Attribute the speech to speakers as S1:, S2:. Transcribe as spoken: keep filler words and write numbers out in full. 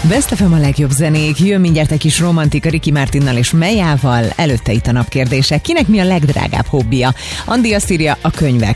S1: Best ef em a legjobb zenék, jön mindjárt egy kis romantika Ricky Martinnal és Mejával, előtte itt a napkérdése. Kinek mi a legdrágább hobbija? Andi azt írja, a könyvek.